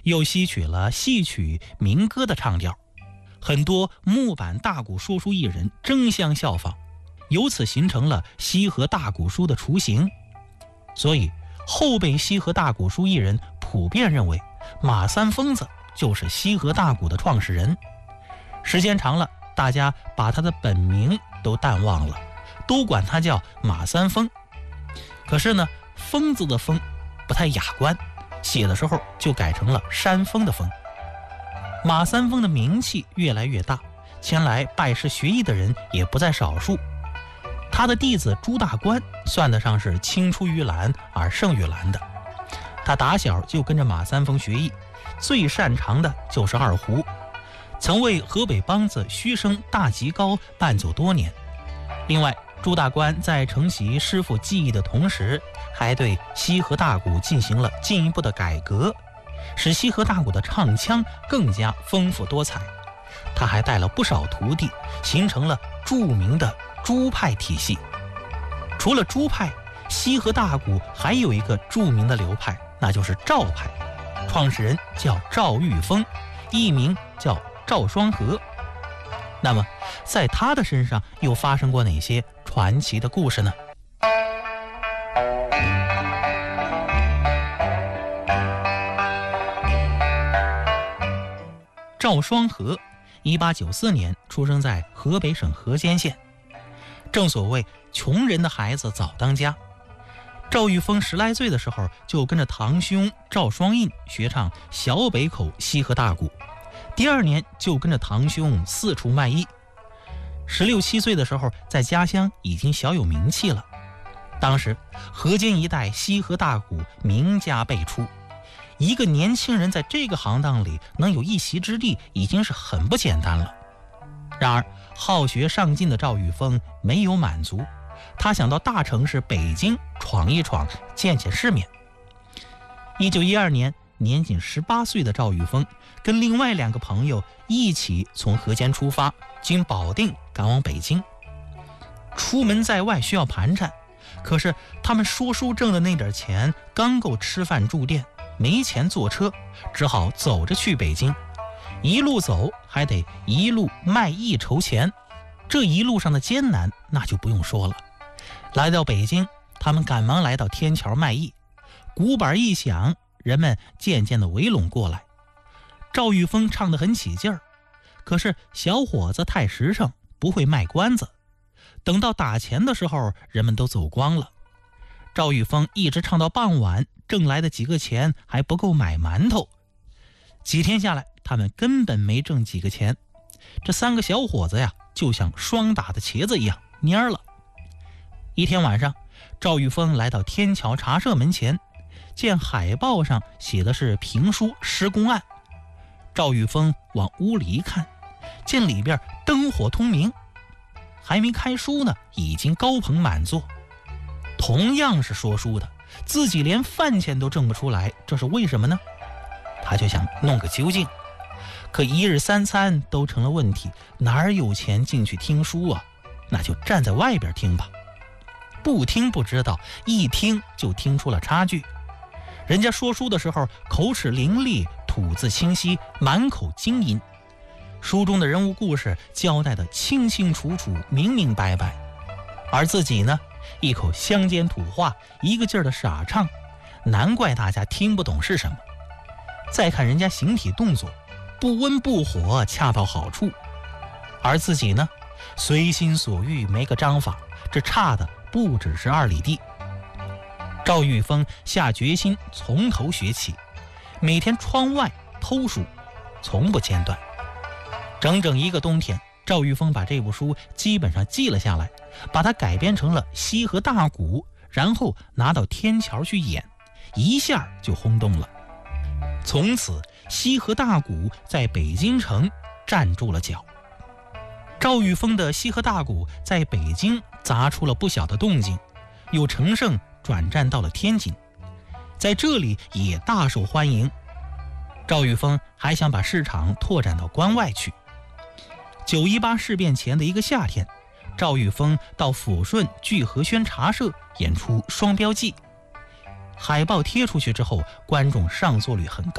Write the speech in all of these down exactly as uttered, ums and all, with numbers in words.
又吸取了戏曲民歌的唱调，很多木板大鼓说书艺人争相效仿，由此形成了西河大鼓书的雏形。所以后辈西河大鼓书艺人普遍认为马三疯子就是西河大鼓的创始人。时间长了，大家把他的本名都淡忘了，都管他叫马三疯。可是呢，疯字的疯不太雅观，写的时候就改成了山峰的峰。马三疯的名气越来越大，前来拜师学艺的人也不在少数。他的弟子朱大官算得上是青出于蓝而胜于蓝的，他打小就跟着马三疯学艺，最擅长的就是二胡，曾为河北梆子虚声大吉高伴奏多年。另外，朱大官在承袭师傅技艺的同时，还对西河大鼓进行了进一步的改革，使西河大鼓的唱腔更加丰富多彩。他还带了不少徒弟，形成了著名的朱派体系。除了朱派，西河大鼓还有一个著名的流派，那就是赵派，创始人叫赵玉峰，艺名叫赵双河。那么在他的身上又发生过哪些传奇的故事呢？赵双河一八九四年出生在河北省河间县。正所谓穷人的孩子早当家，赵玉峰十来岁的时候就跟着堂兄赵双印学唱小北口西河大鼓，第二年就跟着堂兄四处卖艺。十六七岁的时候，在家乡已经小有名气了。当时河间一带西河大鼓名家辈出，一个年轻人在这个行当里能有一席之地，已经是很不简单了。然而好学上进的赵玉峰没有满足，他想到大城市北京闯一闯，见见世面。一九一二年，年仅十八岁的赵玉峰跟另外两个朋友一起从河间出发，经保定赶往北京。出门在外需要盘缠，可是他们说书挣的那点钱刚够吃饭住店，没钱坐车，只好走着去北京。一路走还得一路卖艺筹钱，这一路上的艰难那就不用说了。来到北京，他们赶忙来到天桥卖艺，鼓板一响，人们渐渐地围拢过来。赵玉峰唱得很起劲儿，可是小伙子太实诚，不会卖关子。等到打钱的时候，人们都走光了。赵玉峰一直唱到傍晚，挣来的几个钱还不够买馒头。几天下来，他们根本没挣几个钱。这三个小伙子呀，就像霜打的茄子一样蔫了。一天晚上，赵玉峰来到天桥茶社门前，见海报上写的是评书施工案。赵玉峰往屋里一看，见里边灯火通明，还没开书呢，已经高朋满座。同样是说书的，自己连饭钱都挣不出来，这是为什么呢？他就想弄个究竟，可一日三餐都成了问题，哪儿有钱进去听书啊？那就站在外边听吧。不听不知道，一听就听出了差距。人家说书的时候口齿伶俐，吐字清晰，满口精音，书中的人物故事交代得清清楚楚，明明白白。而自己呢，一口乡间土话，一个劲儿的傻唱，难怪大家听不懂是什么。再看人家形体动作，不温不火，恰到好处。而自己呢，随心所欲，没个章法，这差的不只是二里地。赵玉峰下决心从头学起，每天窗外偷书，从不间断。整整一个冬天，赵玉峰把这部书基本上记了下来，把它改编成了西河大鼓，然后拿到天桥去演，一下就轰动了。从此西河大鼓在北京城站住了脚。赵玉峰的西河大鼓在北京砸出了不小的动静，又乘胜转战到了天津，在这里也大受欢迎。赵玉峰还想把市场拓展到关外去。九一八事变前的一个夏天，赵玉峰到抚顺聚和轩茶社演出《双标记》，海报贴出去之后，观众上座率很高，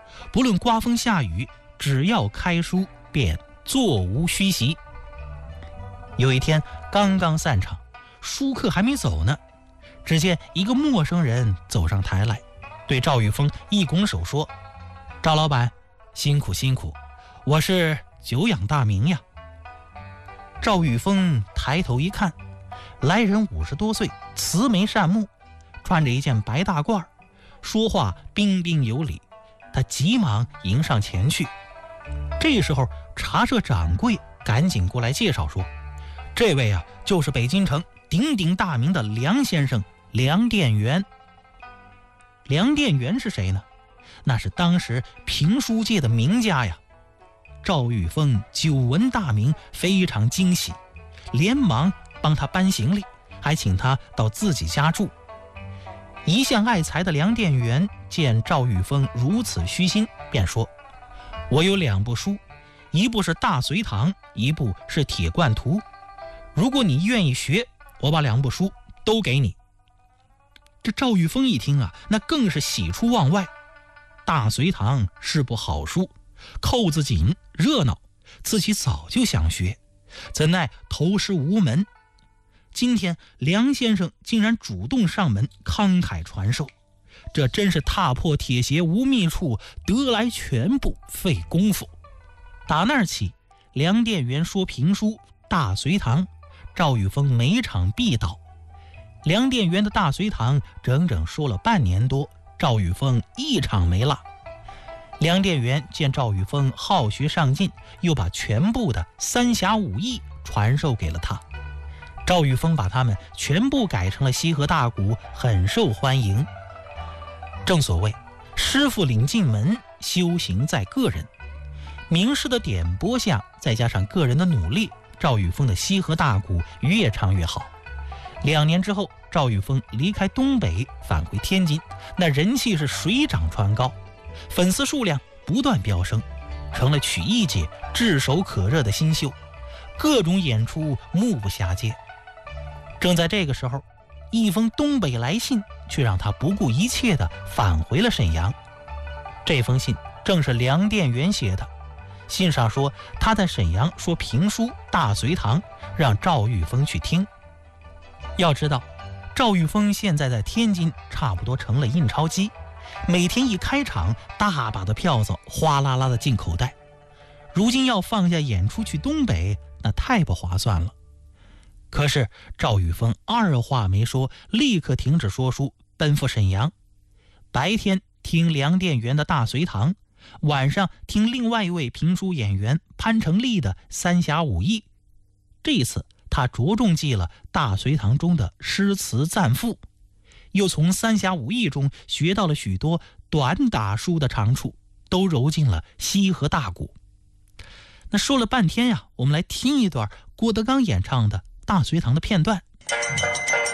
不论刮风下雨，只要开书便座无虚席。有一天刚刚散场，书客还没走呢，只见一个陌生人走上台来，对赵玉峰一拱手说：“赵老板，辛苦辛苦，我是久仰大名呀。”赵玉峰抬头一看，来人五十多岁，慈眉善目，穿着一件白大褂，说话彬彬有礼。他急忙迎上前去。这时候茶社掌柜赶紧过来介绍说：“这位啊，就是北京城鼎鼎大名的梁先生，梁店员。”梁店员是谁呢？那是当时评书界的名家呀。赵玉峰久闻大名，非常惊喜，连忙帮他搬行李，还请他到自己家住。一向爱财的梁店员见赵玉峰如此虚心，便说：“我有两部书，一部是《大隋唐》，一部是《铁罐图》。如果你愿意学，我把两部书都给你。”这赵玉峰一听啊，那更是喜出望外。《大隋唐》是部好书，扣子紧，热闹，自己早就想学，怎奈投师无门。今天梁先生竟然主动上门，慷慨传授，这真是踏破铁鞋无觅处，得来全不费功夫。打那儿起，梁店员说评书《大隋唐》，赵玉峰每场必到。梁店员的《大隋唐》整整说了半年多，赵玉峰一场没落。梁店员见赵玉峰好学上进，又把全部的三侠五义传授给了他。赵玉峰把他们全部改成了西河大鼓，很受欢迎。正所谓师傅领进门，修行在个人。名师的点拨下，再加上个人的努力，赵玉峰的西河大鼓越唱越好。两年之后，赵玉峰离开东北返回天津，那人气是水涨船高，粉丝数量不断飙升，成了曲艺界炙手可热的新秀，各种演出目不暇接。正在这个时候，一封东北来信却让他不顾一切地返回了沈阳。这封信正是梁店员写的，信上说他在沈阳说评书《大隋唐》，让赵玉峰去听。要知道，赵玉峰现在在天津差不多成了印钞机，每天一开场，大把的票子哗啦啦的进口袋。如今要放下演出去东北，那太不划算了。可是赵玉峰二话没说，立刻停止说书，奔赴沈阳。白天听梁店员的《大隋唐》，晚上听另外一位评书演员潘成立的《三侠五义》。这一次他着重记了《大隋唐》中的诗词赞赋，又从《三侠五义》中学到了许多短打书的长处，都揉进了西河大鼓。那说了半天呀，我们来听一段郭德纲演唱的《大隋唐》的片段。